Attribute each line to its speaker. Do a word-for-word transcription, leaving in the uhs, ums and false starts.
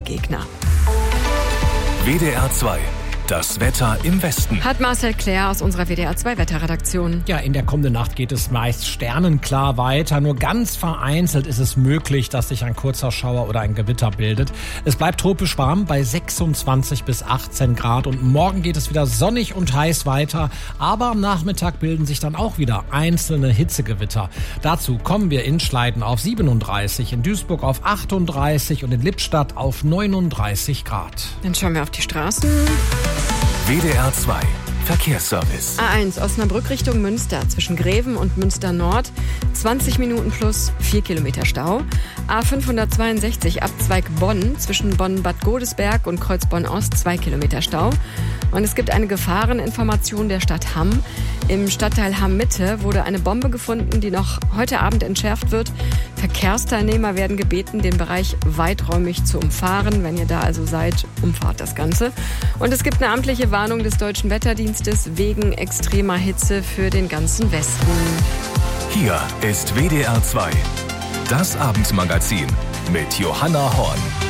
Speaker 1: Gegner.
Speaker 2: W D R zwei. Das Wetter im Westen.
Speaker 1: Hat Marcel Claire aus unserer W D R zwei Wetterredaktion.
Speaker 3: Ja, in der kommenden Nacht geht es meist sternenklar weiter. Nur ganz vereinzelt ist es möglich, dass sich ein kurzer Schauer oder ein Gewitter bildet. Es bleibt tropisch warm bei sechsundzwanzig bis achtzehn Grad. Und morgen geht es wieder sonnig und heiß weiter. Aber am Nachmittag bilden sich dann auch wieder einzelne Hitzegewitter. Dazu kommen wir in Schleiden auf siebenunddreißig, in Duisburg auf achtunddreißig und in Lippstadt auf neununddreißig Grad.
Speaker 1: Dann schauen wir auf die Straßen.
Speaker 2: W D R zwei Verkehrsservice.
Speaker 1: A eins Osnabrück Richtung Münster zwischen Greven und Münster Nord. zwanzig Minuten plus vier Kilometer Stau. A fünfhundertzweiundsechzig Abzweig Bonn zwischen Bonn-Bad Godesberg und Kreuzbonn-Ost zwei Kilometer Stau. Und es gibt eine Gefahreninformation der Stadt Hamm. Im Stadtteil Hamm-Mitte wurde eine Bombe gefunden, die noch heute Abend entschärft wird. Verkehrsteilnehmer werden gebeten, den Bereich weiträumig zu umfahren. Wenn ihr da also seid, umfahrt das Ganze. Und es gibt eine amtliche Warnung des Deutschen Wetterdienstes wegen extremer Hitze für den ganzen Westen.
Speaker 2: Hier ist W D R zwei. Das Abendmagazin mit Johanna Horn.